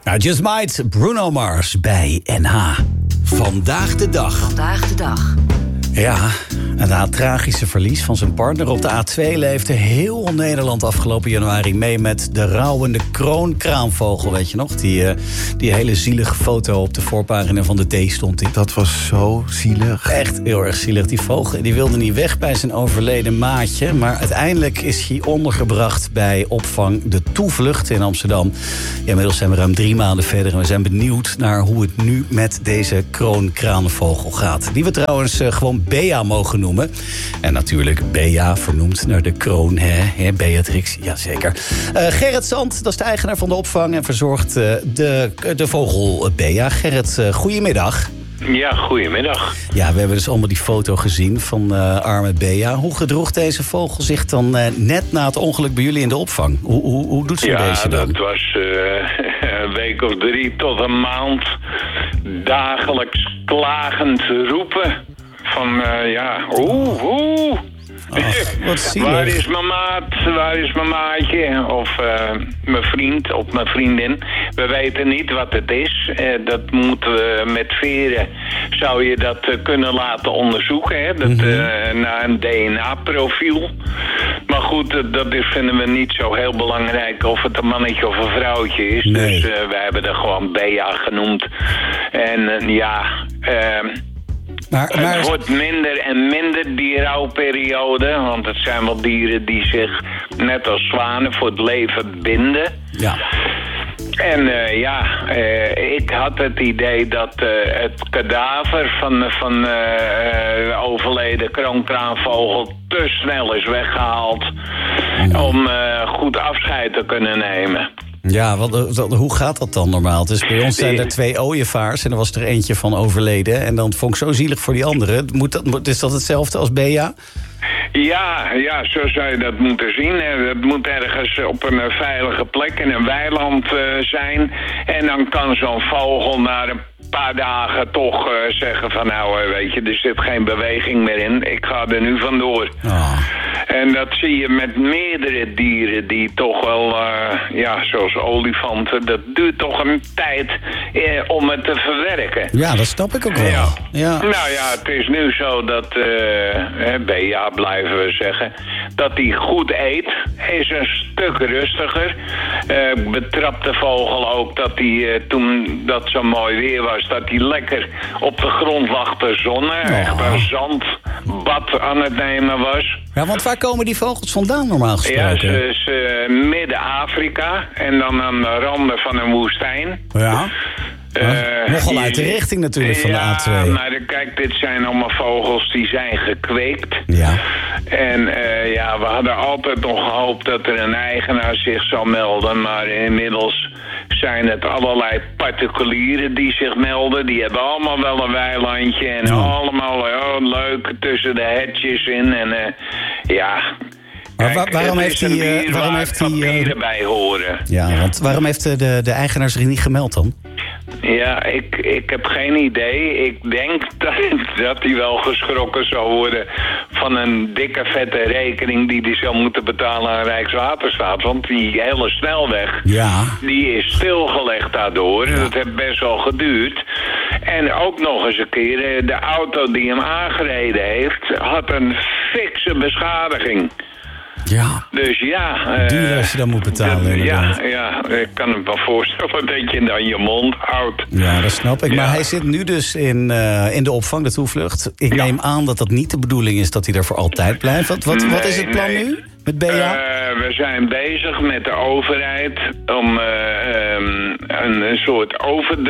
Just Might, Bruno Mars bij NH. Vandaag de dag. Vandaag de dag. Ja, en na het tragische verlies van zijn partner op de A2... leefde heel Nederland afgelopen januari mee met de rouwende kroonkraanvogel. Weet je nog? Die hele zielige foto op de voorpagina van de D stond. Dat was zo zielig. Echt heel erg zielig. Die vogel die wilde niet weg bij zijn overleden maatje. Maar uiteindelijk is hij ondergebracht bij opvang De Toevlucht in Amsterdam. Ja, inmiddels zijn we ruim 3 maanden verder... en we zijn benieuwd naar hoe het nu met deze kroonkraanvogel gaat. Die we trouwens gewoon Bea mogen noemen. En natuurlijk Bea, vernoemd naar de kroon, hè? Beatrix, jazeker. Gerrit Zand, dat is de eigenaar van de opvang... en verzorgt de vogel Bea. Gerrit, goedemiddag. Ja, goedemiddag. Ja, we hebben dus allemaal die foto gezien van arme Bea. Hoe gedroeg deze vogel zich dan net na het ongeluk bij jullie in de opvang? Hoe doet ze deze dan? Ja, dat was een week of 3 tot een maand dagelijks klagend roepen. Van, Ach, wat zielig. Waar is mijn maat? Waar is mijn maatje? Of mijn vriend of mijn vriendin. We weten niet wat het is. Dat moeten we met veren. Zou je dat kunnen laten onderzoeken? Hè? Naar een DNA-profiel. Maar goed, dat vinden we niet zo heel belangrijk. Of het een mannetje of een vrouwtje is. Nee. Dus wij hebben er gewoon Bea genoemd. En Maar... Het wordt minder en minder die rouwperiode. Want het zijn wel dieren die zich, net als zwanen, voor het leven binden. Ja. En ik had het idee dat het kadaver van de overleden kroonkraanvogel te snel is weggehaald om goed afscheid te kunnen nemen. Ja, hoe gaat dat dan normaal? Dus bij ons zijn er 2 ooievaars en er was er eentje van overleden. En dan vond ik zo zielig voor die andere. Is dat hetzelfde als Bea? Ja, zo zou je dat moeten zien. Het moet ergens op een veilige plek in een weiland zijn. En dan kan zo'n vogel na een paar dagen toch zeggen van... weet je, er zit geen beweging meer in. Ik ga er nu vandoor. Oh. En dat zie je met meerdere dieren die toch wel, zoals olifanten... dat duurt toch een tijd om het te verwerken. Ja, dat snap ik ook wel. Ja. Nou ja, het is nu zo dat, Bea blijven we zeggen... dat hij goed eet, is een stuk rustiger. Betrapt de vogel ook dat hij, toen dat zo mooi weer was... dat hij lekker op de grond lag te zonnen. Echt een zandbad aan het nemen was. Ja, want waar komen die vogels vandaan normaal gesproken? Ja, ze is Midden-Afrika en dan aan de randen van een woestijn. Ja. Nogal uit de richting natuurlijk van de A2. Ja, maar kijk, dit zijn allemaal vogels die zijn gekweekt. Ja. En we hadden altijd nog gehoopt dat er een eigenaar zich zou melden. Maar inmiddels zijn het allerlei particulieren die zich melden. Die hebben allemaal wel een weilandje en allemaal leuk tussen de hetjes in. En Maar waarom heeft hij erbij horen? Ja, want waarom heeft de eigenaar zich niet gemeld dan? Ja, ik heb geen idee. Ik denk dat hij wel geschrokken zou worden van een dikke vette rekening die hij zou moeten betalen aan Rijkswaterstaat. Want die hele snelweg, die is stilgelegd daardoor. Ja. Dat heeft best wel geduurd. En ook nog eens een keer, de auto die hem aangereden heeft, had een fikse beschadiging. Ja. Dus duur als je dan moet betalen. Ja, ik kan me wel voorstellen dat je dan je mond houdt. Ja, dat snap ik. Ja. Maar hij zit nu dus in de opvang, De Toevlucht. Ik neem aan dat dat niet de bedoeling is dat hij er voor altijd blijft. Wat is het plan nu met Bea? We zijn bezig met de overheid om een soort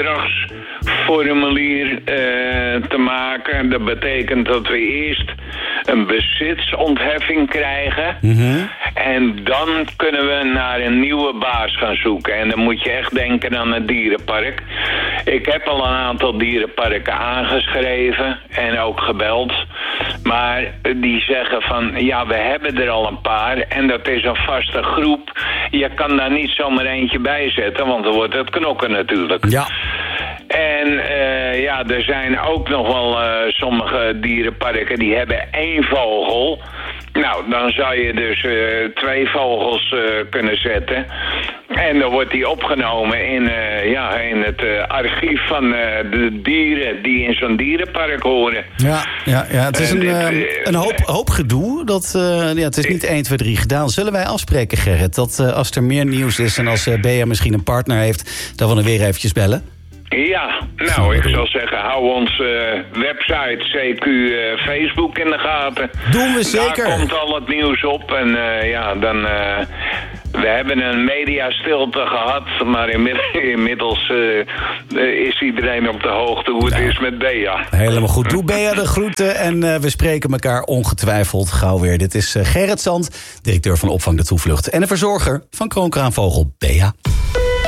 overdrachtsformulier te maken. Dat betekent dat we eerst een bezitsontheffing krijgen. Mm-hmm. En dan kunnen we naar een nieuwe baas gaan zoeken. En dan moet je echt denken aan het dierenpark. Ik heb al een aantal dierenparken aangeschreven en ook gebeld. Maar die zeggen van, we hebben er al een paar. En dat is een vaste groep. Je kan daar niet zomaar eentje bij zetten, want dan wordt het knokken natuurlijk. Ja. En er zijn ook nog wel sommige dierenparken die hebben 1 vogel. Nou, dan zou je dus 2 vogels kunnen zetten. En dan wordt die opgenomen in het archief van de dieren die in zo'n dierenpark horen. Ja, het is een hoop gedoe. Het is niet 1, 2, 3 gedaan. Zullen wij afspreken, Gerrit, dat als er meer nieuws is en als Bea misschien een partner heeft, dat we dan weer eventjes bellen? Ja, nou, ik zou zeggen, hou onze website, CQ Facebook in de gaten. Doen we zeker. Daar komt al het nieuws op en dan... We hebben een mediastilte gehad, maar inmiddels is iedereen op de hoogte hoe het is met Bea. Helemaal goed. Doe Bea de groeten en we spreken elkaar ongetwijfeld gauw weer. Dit is Gerrit Zand, directeur van Opvang de Toevlucht en de verzorger van Kroonkraanvogel Bea.